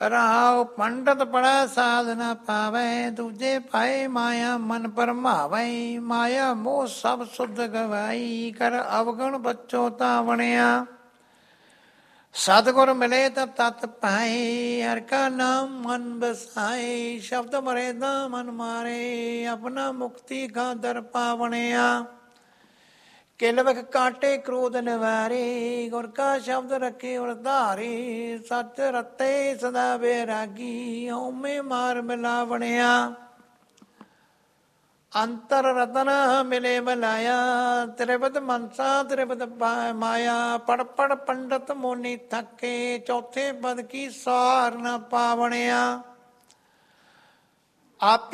ਰਹਾਉ ਪੰਡਤ ਪੜਾ ਸਾਧ ਨਾ ਪਾਵੈ, ਦੂਜੇ ਪਾਏ ਮਾਇਆ ਮਨ ਭਰਮਾਵੈ। ਮਾਇਆ ਮੋਹ ਸਭ ਸੁਧ ਗਵਾਈ, ਕਰ ਅਵਗਣ ਬੱਚੋ ਤਾਂ ਬਣਿਆ। ਸਤਿਗੁਰ ਮਿਲੇ ਤਾਂ ਤਤ ਪਾਏ, ਹਰਿ ਕਾ ਨਾਮ ਮਨ ਬਸਾਏ। ਸ਼ਬਦ ਮਰੇ ਤਾਂ ਮਨ ਮਾਰੇ, ਆਪਣਾ ਮੁਕਤੀ ਕਾ ਦਰ ਪਾਵਣਿਆ। ਕਿਲ ਵਿਖ ਕਾਟੇ ਕ੍ਰੋਧ ਨਿਵਾਰੇ, ਗੁਰ ਕਾ ਸ਼ਬਦ ਰੱਖੇ ਉਰ ਧਾਰੇ। ਸੱਚ ਰਤੇ ਸਦਾ ਬੈਰਾਗੀ, ਹਉਮੈ ਮਾਰ ਮਿਲਾਵਣਿਆ। ਅੰਤਰ ਰਤਨ ਮਿਲੇ ਮਿਲਾਇਆ, ਤ੍ਰਿਪਤ ਮਨਸਾ ਤ੍ਰਿਪਤ ਮਾਇਆ। ਪੜ ਪੜ ਪੰਡਤ ਮੋਨੀ ਥੱਕੇ, ਚੌਥੇ ਪਦ ਕੀ ਸਾਰ ਨਾ ਪਾਵਣਿਆ। ਆਪੇ